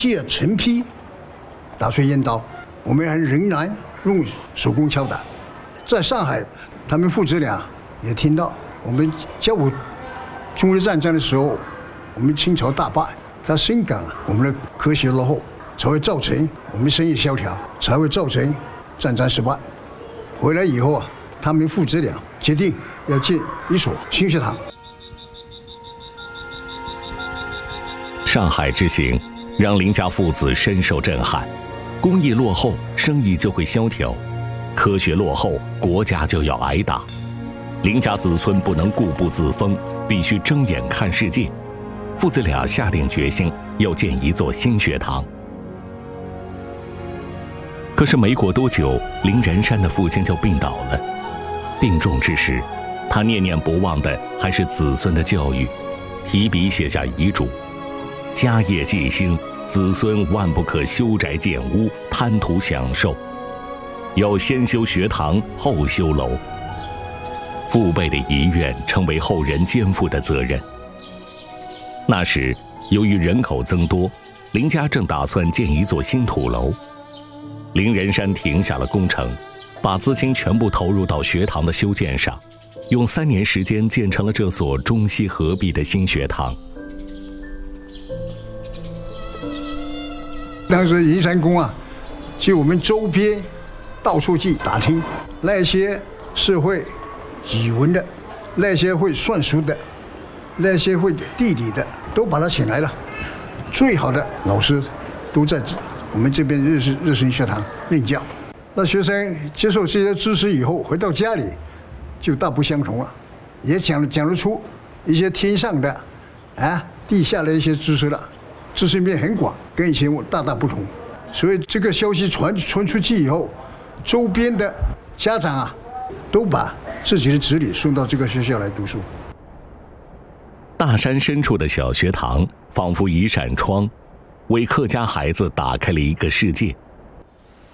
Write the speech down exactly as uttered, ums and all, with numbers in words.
借成批打碎烟刀，我们还仍然用手工敲打。在上海，他们父子俩也听到我们甲午中日战争的时候，我们清朝大败，他深感我们的科学落后，才会造成我们生意萧条，才会造成战争失败。回来以后啊，他们父子俩决定要建一所新学堂。 上海之行让林家父子深受震撼，工艺落后，生意就会萧条；科学落后，国家就要挨打。林家子孙不能固步自封，必须睁眼看世界。父子俩下定决心要建一座新学堂。可是没过多久，林仁山的父亲就病倒了。病重之时，他念念不忘的还是子孙的教育，提笔写下遗嘱：家业继兴，子孙万不可修宅建屋，贪图享受，要先修学堂，后修楼。父辈的遗愿成为后人肩负的责任。那时，由于人口增多，林家正打算建一座新土楼。林仁山停下了工程，把资金全部投入到学堂的修建上，用三年时间建成了这所中西合璧的新学堂。 当时银山宫啊，就我们周边到处去打听，那些是会语文的，那些会算术的，那些会地理的，都把他请来了。最好的老师都在我们这边日式日式学堂任教。那学生接受这些知识以后，回到家里就大不相同了，也讲讲得出一些天上的啊、地下的一些知识了，知识面很广，跟以前大大不同。所以这个消息传传出去以后，周边的家长啊，都把自己的子女送到这个学校来读书。 大山深处的小学堂，仿佛一扇窗，为客家孩子打开了一个世界。